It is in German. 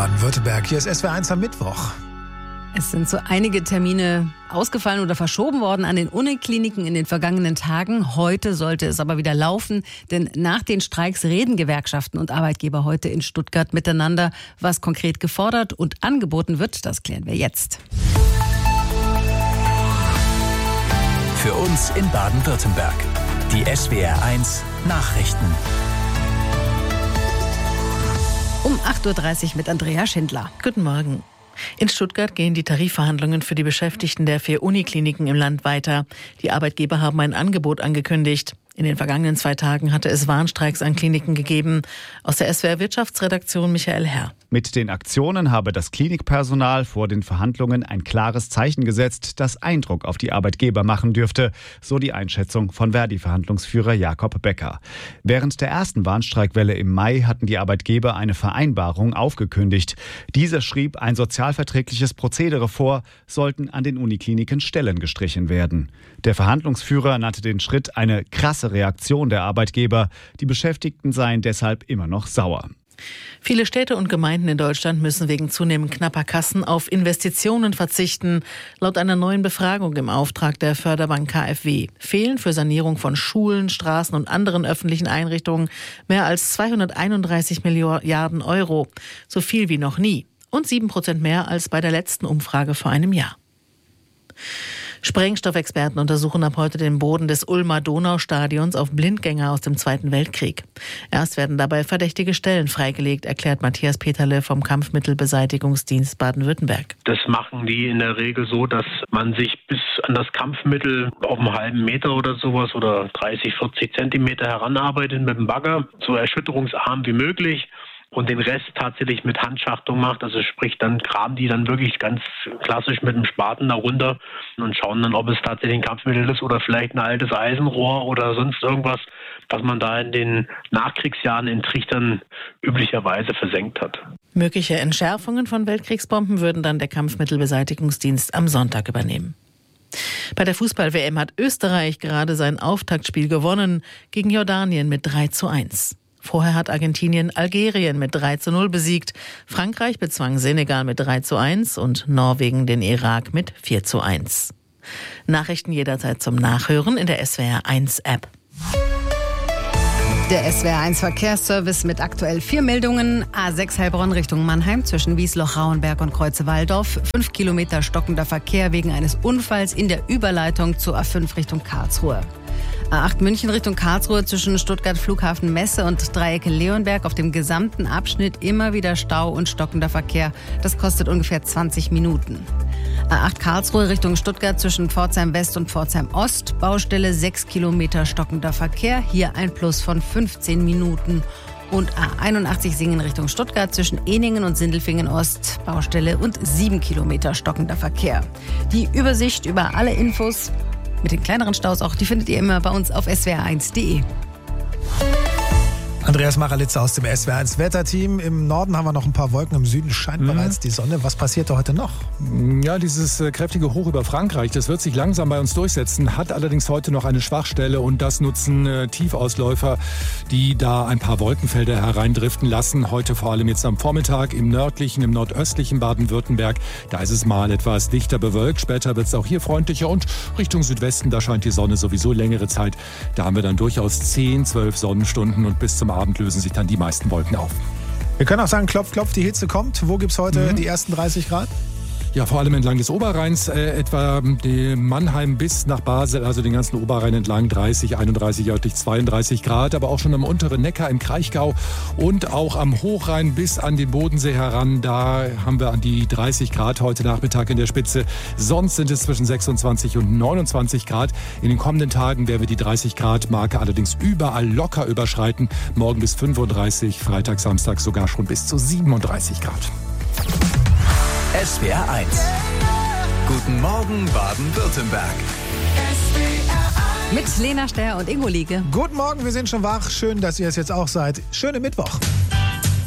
Baden-Württemberg. Hier ist SWR1 am Mittwoch. Es sind so einige Termine ausgefallen oder verschoben worden an den Unikliniken in den vergangenen Tagen. Heute sollte es aber wieder laufen, denn nach den Streiks reden Gewerkschaften und Arbeitgeber heute in Stuttgart miteinander. Was konkret gefordert und angeboten wird, das klären wir jetzt. Für uns in Baden-Württemberg. Die SWR1 Nachrichten. Um 8.30 Uhr mit Andrea Schindler. Guten Morgen. In Stuttgart gehen die Tarifverhandlungen für die Beschäftigten der 4 Unikliniken im Land weiter. Die Arbeitgeber haben ein Angebot angekündigt. In den vergangenen 2 Tagen hatte es Warnstreiks an Kliniken gegeben. Aus der SWR-Wirtschaftsredaktion Michael Herr. Mit den Aktionen habe das Klinikpersonal vor den Verhandlungen ein klares Zeichen gesetzt, das Eindruck auf die Arbeitgeber machen dürfte, so die Einschätzung von Verdi-Verhandlungsführer Jakob Becker. Während der ersten Warnstreikwelle im Mai hatten die Arbeitgeber eine Vereinbarung aufgekündigt. Diese schrieb ein sozialverträgliches Prozedere vor, sollten an den Unikliniken Stellen gestrichen werden. Der Verhandlungsführer nannte den Schritt eine krasse Reaktion der Arbeitgeber. Die Beschäftigten seien deshalb immer noch sauer. Viele Städte und Gemeinden in Deutschland müssen wegen zunehmend knapper Kassen auf Investitionen verzichten. Laut einer neuen Befragung im Auftrag der Förderbank KfW fehlen für Sanierung von Schulen, Straßen und anderen öffentlichen Einrichtungen mehr als 231 Milliarden Euro. So viel wie noch nie. Und 7% mehr als bei der letzten Umfrage vor einem Jahr. Sprengstoffexperten untersuchen ab heute den Boden des Ulmer Donaustadions auf Blindgänger aus dem Zweiten Weltkrieg. Erst werden dabei verdächtige Stellen freigelegt, erklärt Matthias Peterle vom Kampfmittelbeseitigungsdienst Baden-Württemberg. Das machen die in der Regel so, dass man sich bis an das Kampfmittel auf einen halben Meter oder sowas oder 30, 40 Zentimeter heranarbeitet mit dem Bagger, so erschütterungsarm wie möglich. Und den Rest tatsächlich mit Handschachtung macht. Also sprich, dann graben die dann wirklich ganz klassisch mit dem Spaten da runter und schauen dann, ob es tatsächlich ein Kampfmittel ist oder vielleicht ein altes Eisenrohr oder sonst irgendwas, was man da in den Nachkriegsjahren in Trichtern üblicherweise versenkt hat. Mögliche Entschärfungen von Weltkriegsbomben würden dann der Kampfmittelbeseitigungsdienst am Sonntag übernehmen. Bei der Fußball-WM hat Österreich gerade sein Auftaktspiel gewonnen gegen Jordanien mit 3:1. Vorher hat Argentinien Algerien mit 3:0 besiegt. Frankreich bezwang Senegal mit 3:1 und Norwegen den Irak mit 4:1. Nachrichten jederzeit zum Nachhören in der SWR1-App. Der SWR1 Verkehrsservice mit aktuell 4 Meldungen. A6 Heilbronn Richtung Mannheim zwischen Wiesloch, Rauenberg und Kreuze-Walldorf. 5 Kilometer stockender Verkehr wegen eines Unfalls in der Überleitung zur A5 Richtung Karlsruhe. A8 München Richtung Karlsruhe zwischen Stuttgart Flughafen Messe und Dreiecke Leonberg auf dem gesamten Abschnitt immer wieder Stau und stockender Verkehr. Das kostet ungefähr 20 Minuten. A8 Karlsruhe Richtung Stuttgart zwischen Pforzheim West und Pforzheim Ost. Baustelle 6 Kilometer stockender Verkehr. Hier ein Plus von 15 Minuten. Und A81 Singen Richtung Stuttgart zwischen Ehningen und Sindelfingen Ost. Baustelle und 7 Kilometer stockender Verkehr. Die Übersicht über alle Infos mit den kleineren Staus auch, die findet ihr immer bei uns auf swr1.de. Andreas Maralitze aus dem SWR1 Wetterteam. Im Norden haben wir noch ein paar Wolken, im Süden scheint bereits die Sonne. Was passiert da heute noch? Ja, dieses kräftige Hoch über Frankreich, das wird sich langsam bei uns durchsetzen, hat allerdings heute noch eine Schwachstelle und das nutzen Tiefausläufer, die da ein paar Wolkenfelder hereindriften lassen. Heute vor allem jetzt am Vormittag im nördlichen, im nordöstlichen Baden-Württemberg. Da ist es mal etwas dichter bewölkt. Später wird es auch hier freundlicher und Richtung Südwesten, da scheint die Sonne sowieso längere Zeit. Da haben wir dann durchaus 10, 12 Sonnenstunden und bis zum Abend lösen sich dann die meisten Wolken auf. Wir können auch sagen, klopf, klopf, die Hitze kommt. Wo gibt es heute die ersten 30 Grad? Ja, vor allem entlang des Oberrheins, etwa die Mannheim bis nach Basel, also den ganzen Oberrhein entlang 30, 31, örtlich 32 Grad, aber auch schon am unteren Neckar im Kraichgau und auch am Hochrhein bis an den Bodensee heran, da haben wir an die 30 Grad heute Nachmittag in der Spitze. Sonst sind es zwischen 26 und 29 Grad. In den kommenden Tagen werden wir die 30 Grad Marke allerdings überall locker überschreiten. Morgen bis 35, Freitag, Samstag sogar schon bis zu 37 Grad. SWR1. Guten Morgen Baden-Württemberg. Mit Lena Sterr und Ingo Liege. Guten Morgen, wir sind schon wach. Schön, dass ihr es jetzt auch seid. Schönen Mittwoch.